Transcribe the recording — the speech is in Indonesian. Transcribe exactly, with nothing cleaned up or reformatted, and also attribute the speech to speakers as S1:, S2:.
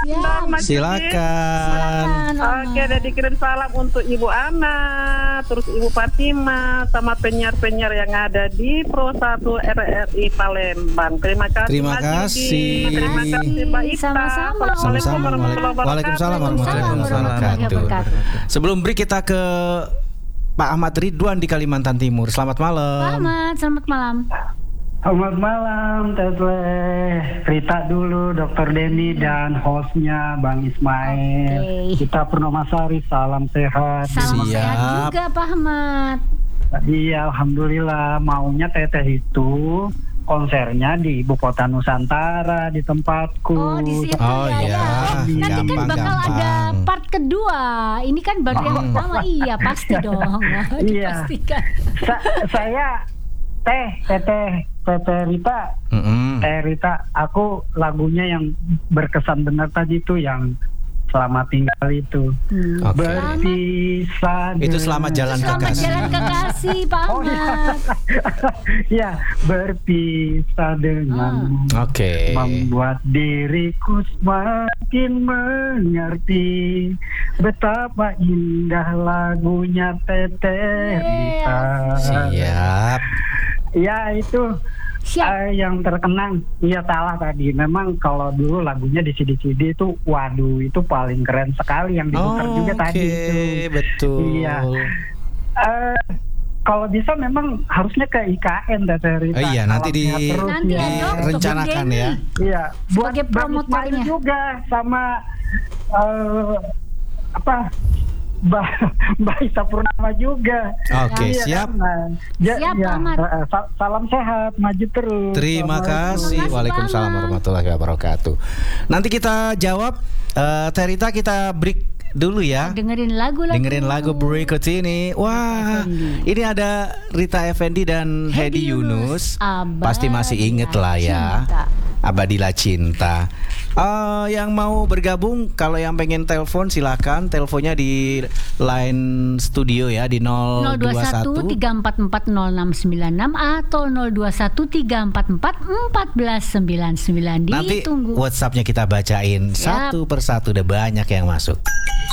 S1: Ya,
S2: Mas
S3: Silakan.
S2: Oke, udah dikirim salam untuk Ibu Ana, terus Ibu Fatima, sama penyiar-penyiar yang ada di Pro satu R R I Palembang. Terima kasih.
S3: Terima
S2: Mas
S3: kasih.
S2: Yudi. Terima kasih Mbak Ita.
S1: Sama-sama.
S3: Sama-sama.
S2: warahmatullahi wabarakatuh.
S3: Waalaikumsalam warahmatullahi wabarakatuh. Sebelum break kita ke Pak Ahmad Ridwan di Kalimantan Timur. Selamat
S1: Pak
S3: malam.
S1: Ahmad, selamat malam.
S4: Selamat malam, Teteh. Rita dulu, Dokter Denny dan hostnya Bang Ismail.
S1: Oke.
S4: Kita Purnomasari, salam sehat.
S1: Salam
S3: Siap.
S1: sehat juga Pak Ahmad.
S4: Iya, alhamdulillah. Maunya Teteh itu konsernya di Ibu Kota Nusantara di tempatku.
S1: Oh, di situ
S3: Oh,
S1: ya.
S3: iya.
S1: Ya. Nanti kan
S3: Gampang,
S1: bakal
S3: gampang.
S1: ada part kedua. Ini kan baru yang pertama. Iya, pasti dong.
S4: Iya.
S1: Dipastikan.
S4: Sa- saya Teh, Teteh, Teteh Rita.
S3: Mm-mm.
S4: Teh Rita, aku lagunya yang berkesan benar tadi itu yang Selamat Tinggal itu.
S1: Hmm.
S3: Oke.
S4: Berpisah.
S3: Itu Selamat Jalan
S1: Selamat
S3: Kekasih.
S1: jalan kekasih Pak
S4: Oh, iya.
S1: Ahmad.
S4: Ya, berpisah dengan
S3: Oke.
S4: membuat diriku semakin mengerti betapa indah lagunya Teteh Rita.
S3: Siap.
S4: Ya, itu
S1: Siap.
S4: eh, yang terkenang. Iya, salah tadi. Memang kalau dulu lagunya di C D-C D itu, waduh, itu paling keren sekali yang diputar
S3: Oh,
S4: juga tadi
S3: Oke,
S4: itu.
S3: betul.
S4: Iya. Eh, kalau bisa memang harusnya ke I K N Teteh Rita.
S3: Oh iya, nanti
S4: Salam
S3: di-
S4: sehat terus
S1: Nanti
S4: ya.
S1: ya, Dok.
S3: Direncanakan
S1: Denny.
S3: ya.
S4: Iya, buat
S1: Sebagai
S4: Bang
S1: promotornya.
S4: Ismail juga sama eh, apa Mbak Mbak Ita Purnama juga.
S3: Oke,
S4: Iya,
S3: siap.
S4: kan? Nah, ja-
S1: Siap,
S4: ya,
S1: Pak Ahmad.
S4: eh, sa- salam sehat, maju terus.
S3: Terima
S4: Assalamualaikum.
S3: kasih.
S1: Terima kasih,
S3: Waalaikumsalam
S1: Pak Ahmad.
S3: warahmatullahi wabarakatuh. Nanti kita jawab. eh Terita, kita break dulu ya.
S1: Dengerin lagu-lagu.
S3: Dengerin lagu berikut ini. Wah, ini ada Rita Effendi dan Hedi
S1: Hedi
S3: Yunus.
S1: Yunus.
S3: Pasti masih inget lah ya.
S1: Cinta.
S3: Abadilah Cinta. Eh, yang mau bergabung, kalau yang pengen telepon silakan. Teleponnya di line studio ya di nol
S1: nol dua satu tiga empat empat nol enam sembilan enam atau nol dua satu tiga empat empat empat sembilan sembilan.
S3: Nanti
S1: Ditunggu.
S3: WhatsAppnya kita bacain
S1: Siap.
S3: satu persatu, udah banyak yang masuk.